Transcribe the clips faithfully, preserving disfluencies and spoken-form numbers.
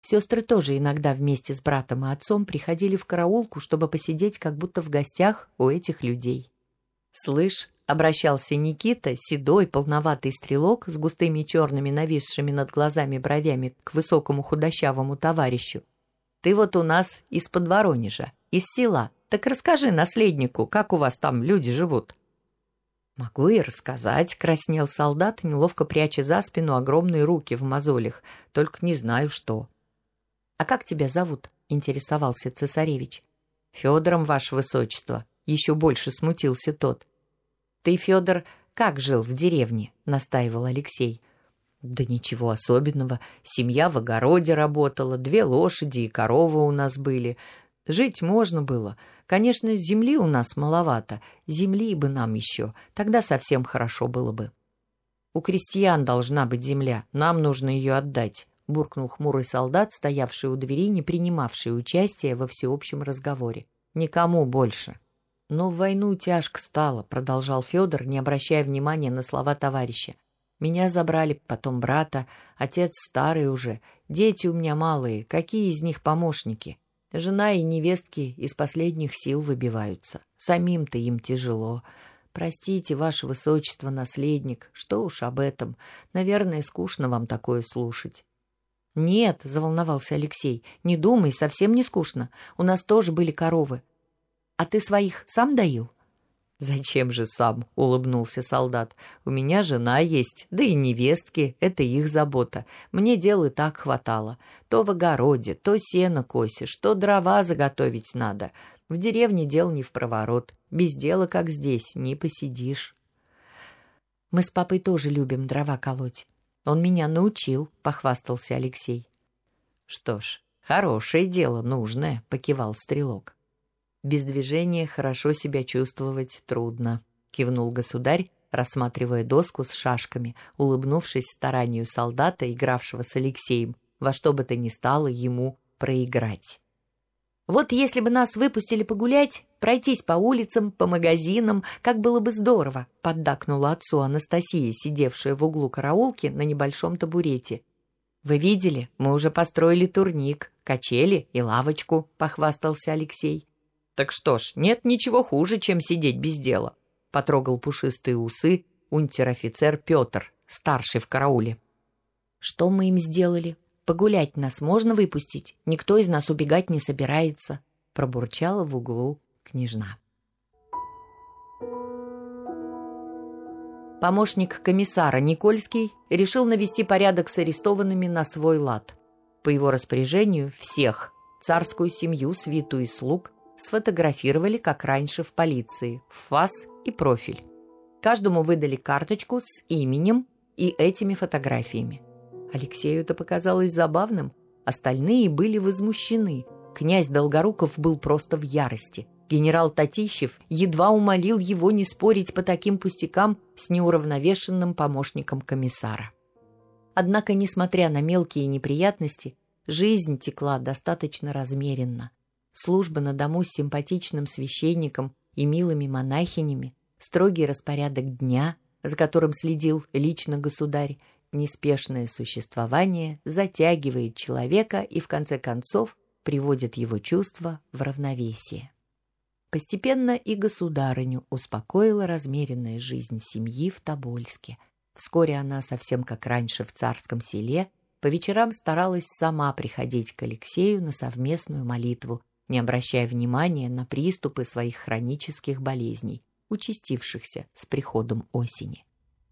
Сестры тоже иногда вместе с братом и отцом приходили в караулку, чтобы посидеть как будто в гостях у этих людей. «Слышь», — обращался Никита, седой, полноватый стрелок с густыми черными нависшими над глазами бровями к высокому худощавому товарищу, «ты вот у нас из-под Воронежа, из села. Так расскажи наследнику, как у вас там люди живут». «Могу и рассказать», — краснел солдат, неловко пряча за спину огромные руки в мозолях. «Только не знаю, что». «А как тебя зовут?» — интересовался цесаревич. «Федором, ваше высочество», — еще больше смутился тот. «Ты, Федор, как жил в деревне?» — настаивал Алексей. «Да ничего особенного. Семья в огороде работала, две лошади и коровы у нас были. Жить можно было. Конечно, земли у нас маловато. Земли бы нам еще. Тогда совсем хорошо было бы». «У крестьян должна быть земля. Нам нужно ее отдать», — буркнул хмурый солдат, стоявший у двери, не принимавший участия во всеобщем разговоре. «Никому больше». «Но в войну тяжко стало», — продолжал Федор, не обращая внимания на слова товарища. «Меня забрали, потом брата. Отец старый уже. Дети у меня малые. Какие из них помощники? Жена и невестки из последних сил выбиваются. Самим-то им тяжело. Простите, ваше высочество, наследник, что уж об этом. Наверное, скучно вам такое слушать». «Нет», — заволновался Алексей, — «не думай, совсем не скучно. У нас тоже были коровы. А ты своих сам доил?» «Зачем же сам?» — улыбнулся солдат. «У меня жена есть, да и невестки, это их забота. Мне дел и так хватало. То в огороде, то сено косишь, то дрова заготовить надо. В деревне дел не впроворот. Без дела, как здесь, не посидишь». «Мы с папой тоже любим дрова колоть. Он меня научил», — похвастался Алексей. «Что ж, хорошее дело, нужное», — покивал стрелок. «Без движения хорошо себя чувствовать трудно», — кивнул государь, рассматривая доску с шашками, улыбнувшись старанию солдата, игравшего с Алексеем, во что бы то ни стало ему проиграть. «Вот если бы нас выпустили погулять, пройтись по улицам, по магазинам, как было бы здорово», — поддакнула отцу Анастасия, сидевшая в углу караулки на небольшом табурете. «Вы видели, мы уже построили турник, качели и лавочку», — похвастался Алексей. «Так что ж, нет ничего хуже, чем сидеть без дела», — потрогал пушистые усы унтер-офицер Петр, старший в карауле. «Что мы им сделали? Погулять нас можно выпустить? Никто из нас убегать не собирается», — пробурчала в углу княжна. Помощник комиссара Никольский решил навести порядок с арестованными на свой лад. По его распоряжению всех, царскую семью, свиту и слуг, сфотографировали, как раньше в полиции, в фас и профиль. Каждому выдали карточку с именем и этими фотографиями. Алексею это показалось забавным, остальные были возмущены. Князь Долгоруков был просто в ярости. Генерал Татищев едва умолил его не спорить по таким пустякам с неуравновешенным помощником комиссара. Однако, несмотря на мелкие неприятности, жизнь текла достаточно размеренно. Служба на дому с симпатичным священником и милыми монахинями, строгий распорядок дня, за которым следил лично государь, неспешное существование затягивает человека и, в конце концов, приводит его чувства в равновесие. Постепенно и государыню успокоила размеренная жизнь семьи в Тобольске. Вскоре она, совсем как раньше в царском селе, по вечерам старалась сама приходить к Алексею на совместную молитву, не обращая внимания на приступы своих хронических болезней, участившихся с приходом осени.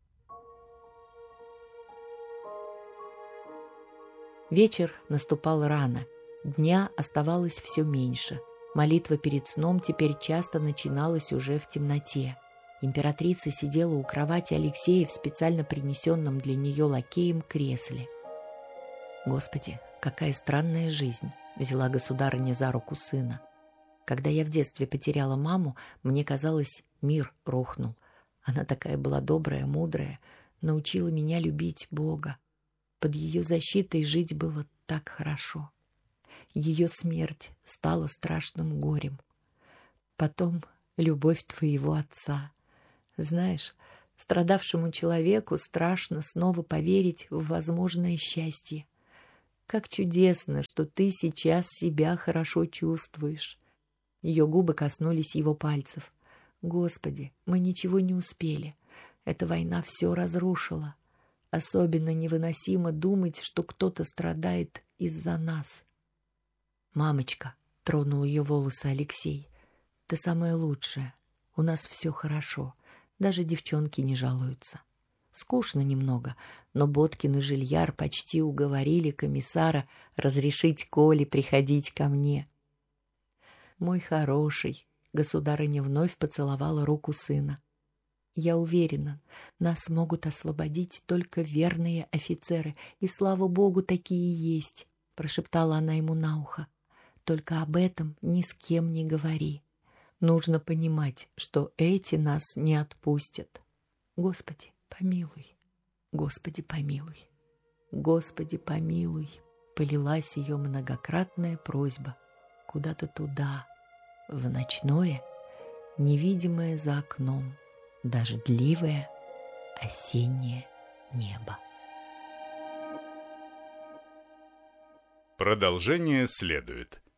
Вечер наступал рано, дня оставалось все меньше. Молитва перед сном теперь часто начиналась уже в темноте. Императрица сидела у кровати Алексея в специально принесенном для нее лакеем кресле. «Господи, какая странная жизнь!» — взяла государыня за руку сына. «Когда я в детстве потеряла маму, мне казалось, мир рухнул. Она такая была добрая, мудрая, научила меня любить Бога. Под ее защитой жить было так хорошо. Ее смерть стала страшным горем. Потом любовь твоего отца. Знаешь, страдавшему человеку страшно снова поверить в возможное счастье. Как чудесно, что ты сейчас себя хорошо чувствуешь». Ее губы коснулись его пальцев. «Господи, мы ничего не успели. Эта война все разрушила. Особенно невыносимо думать, что кто-то страдает из-за нас». «Мамочка», — тронул ее волосы Алексей, — «ты самая лучшая. У нас все хорошо. Даже девчонки не жалуются. Скучно немного, но Боткин и Жильяр почти уговорили комиссара разрешить Коле приходить ко мне». «Мой хороший», — государыня вновь поцеловала руку сына. «Я уверена, нас могут освободить только верные офицеры, и, слава богу, такие есть», — прошептала она ему на ухо. «Только об этом ни с кем не говори. Нужно понимать, что эти нас не отпустят. Господи, помилуй, Господи, помилуй, Господи, помилуй», — полилась ее многократная просьба куда-то туда, в ночное, невидимое за окном, дождливое осеннее небо. Продолжение следует.